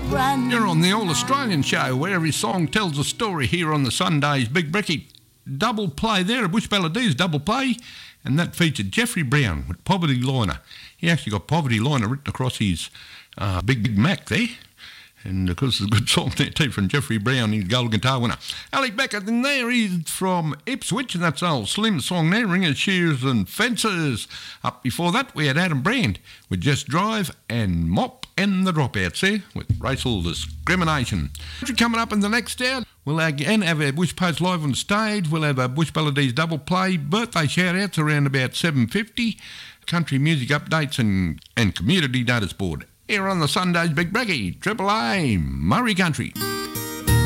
run. You're on the All Australian Show, where every song tells a story here on the Sunday's Big Brekkie. Double play there, a Bush Balladees double play, and that featured Jeffrey Brown with Poverty Liner. He actually got Poverty Liner written across his Big Mac there. And of course, there's a good song there too from Jeffrey Brown, his gold guitar winner. Alec Beckett in there, he's from Ipswich, and that's old Slim song there, Ringers, Shears and Fences. Up before that, we had Adam Brand with Just Drive and Mop and the Dropouts there with Racial Discrimination. Coming up in the next hour, we'll again have our Bush Post live on stage. We'll have a Bush Balladees double play, birthday shout-outs around about 7:50, country music updates and community notice board. Here on the Sunday's Big Brekkie, Triple A, Murray Country.